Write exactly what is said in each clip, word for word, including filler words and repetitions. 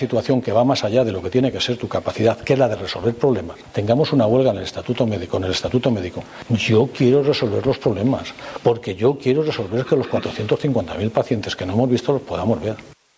situación que va más allá de lo que tiene que ser tu capacidad, que es la de resolver problemas. Tengamos una huelga en el estatuto médico, en el estatuto médico. Yo quiero resolver los problemas, porque yo quiero resolver que los cuatrocientos cincuenta mil pacientes que no hemos visto los podamos ver.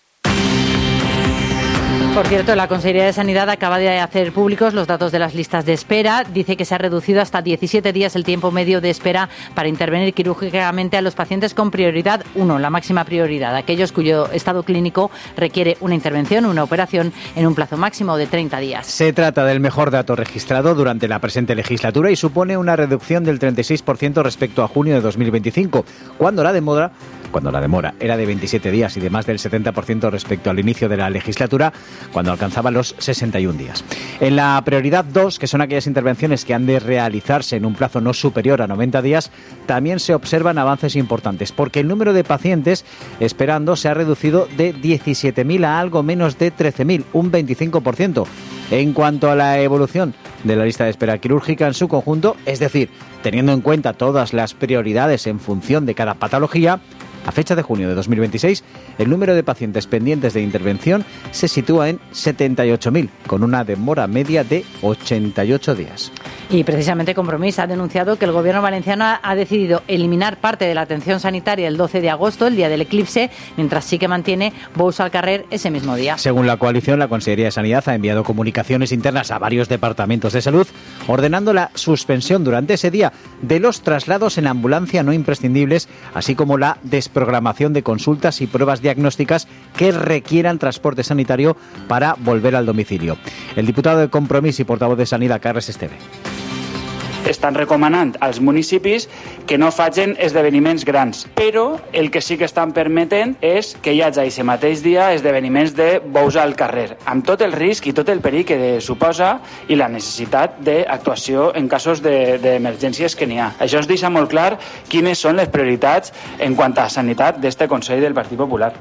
Por cierto, la Consejería de Sanidad acaba de hacer públicos los datos de las listas de espera. Dice que se ha reducido hasta diecisiete días el tiempo medio de espera para intervenir quirúrgicamente a los pacientes con prioridad uno, la máxima prioridad, aquellos cuyo estado clínico requiere una intervención, una operación en un plazo máximo de treinta días. Se trata del mejor dato registrado durante la presente legislatura y supone una reducción del treinta y seis por ciento respecto a junio de dos mil veinticinco, cuando la demora cuando la demora era de veintisiete días y de más del setenta por ciento respecto al inicio de la legislatura, cuando alcanzaba los sesenta y un días. En la prioridad dos, que son aquellas intervenciones que han de realizarse en un plazo no superior a noventa días, también se observan avances importantes, porque el número de pacientes esperando se ha reducido de diecisiete mil a algo menos de trece mil, un veinticinco por ciento. En cuanto a la evolución de la lista de espera quirúrgica en su conjunto, es decir, teniendo en cuenta todas las prioridades en función de cada patología, a fecha de junio de dos mil veintiséis, el número de pacientes pendientes de intervención se sitúa en setenta y ocho mil, con una demora media de ochenta y ocho días. Y precisamente Compromís ha denunciado que el Gobierno valenciano ha decidido eliminar parte de la atención sanitaria el doce de agosto, el día del eclipse, mientras sí que mantiene Bous al carrer ese mismo día. Según la coalición, la Consejería de Sanidad ha enviado comunicaciones internas a varios departamentos de salud, ordenando la suspensión durante ese día de los traslados en ambulancia no imprescindibles, así como la desprogramación de consultas y pruebas diagnósticas que requieran transporte sanitario para volver al domicilio. El diputado de Compromís y portavoz de Sanidad, Carles Esteve. Estan recomanant als municipis que no facin esdeveniments grans, però el que sí que estan permetent és que hi hagi aquest mateix dia esdeveniments de bous al carrer, amb tot el risc i tot el perill que suposa i la necessitat d'actuació en casos d'emergències que n'hi ha. Això es deixa molt clar quines són les prioritats en quant a sanitat d'este Consell del Partit Popular.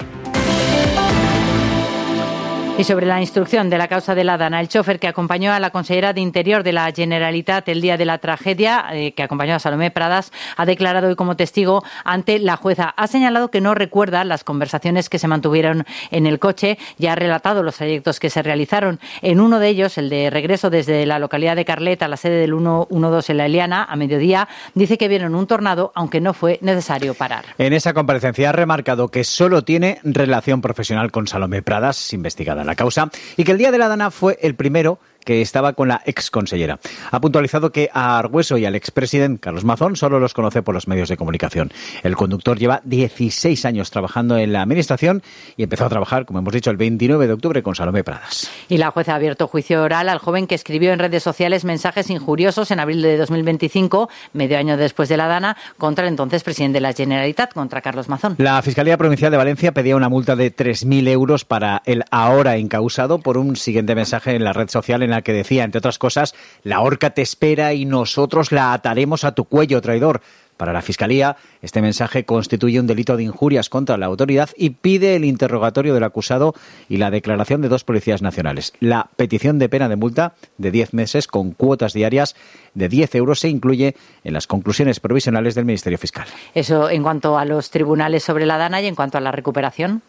Y sobre la instrucción de la causa de la Dana, el chofer que acompañó a la consellera de Interior de la Generalitat el día de la tragedia, eh, que acompañó a Salomé Pradas, ha declarado hoy como testigo ante la jueza. Ha señalado que no recuerda las conversaciones que se mantuvieron en el coche y ha relatado los trayectos que se realizaron. En uno de ellos, el de regreso desde la localidad de Carlet a la sede del ciento doce en la Eliana, a mediodía, dice que vieron un tornado, aunque no fue necesario parar. En esa comparecencia ha remarcado que solo tiene relación profesional con Salomé Pradas, investigada la causa, y que el día de la Dana fue el primero que estaba con la exconsellera. Ha puntualizado que a Argüeso y al expresidente Carlos Mazón solo los conoce por los medios de comunicación. El conductor lleva dieciséis años trabajando en la administración y empezó a trabajar, como hemos dicho, el veintinueve de octubre con Salomé Pradas. Y la jueza ha abierto juicio oral al joven que escribió en redes sociales mensajes injuriosos en abril de dos mil veinticinco, medio año después de la Dana, contra el entonces presidente de la Generalitat, contra Carlos Mazón. La Fiscalía Provincial de Valencia pedía una multa de tres mil euros para el ahora encausado por un siguiente mensaje en la red social en la que decía, entre otras cosas, la horca te espera y nosotros la ataremos a tu cuello, traidor. Para la Fiscalía, este mensaje constituye un delito de injurias contra la autoridad y pide el interrogatorio del acusado y la declaración de dos policías nacionales. La petición de pena de multa de diez meses con cuotas diarias de diez euros se incluye en las conclusiones provisionales del Ministerio Fiscal. Eso en cuanto a los tribunales sobre la Dana y en cuanto a la recuperación.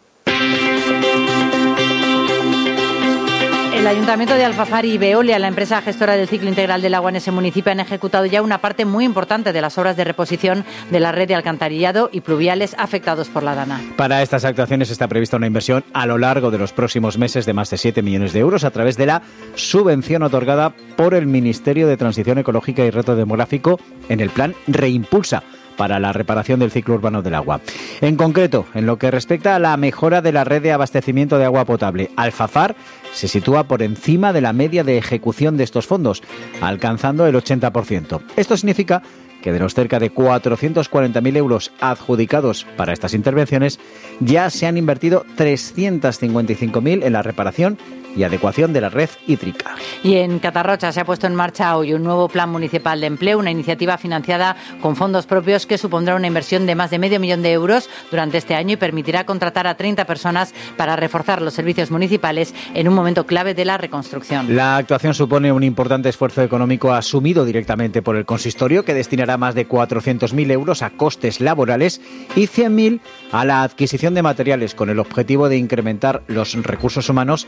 El Ayuntamiento de Alfafar y Veolia, la empresa gestora del ciclo integral del agua en ese municipio, han ejecutado ya una parte muy importante de las obras de reposición de la red de alcantarillado y pluviales afectados por la Dana. Para estas actuaciones está prevista una inversión a lo largo de los próximos meses de más de siete millones de euros a través de la subvención otorgada por el Ministerio de Transición Ecológica y Reto Demográfico en el plan Reimpulsa para la reparación del ciclo urbano del agua. En concreto, en lo que respecta a la mejora de la red de abastecimiento de agua potable, Alfafar se sitúa por encima de la media de ejecución de estos fondos, alcanzando el ochenta por ciento. Esto significa que de los cerca de cuatrocientos cuarenta mil euros adjudicados para estas intervenciones, ya se han invertido trescientos cincuenta y cinco mil en la reparación y adecuación de la red hídrica. Y en Catarrocha se ha puesto en marcha hoy un nuevo plan municipal de empleo, una iniciativa financiada con fondos propios que supondrá una inversión de más de medio millón de euros durante este año y permitirá contratar a treinta personas para reforzar los servicios municipales en un momento clave de la reconstrucción. La actuación supone un importante esfuerzo económico asumido directamente por el consistorio, que destinará más de cuatrocientos mil euros a costes laborales y cien mil a la adquisición de materiales, con el objetivo de incrementar los recursos humanos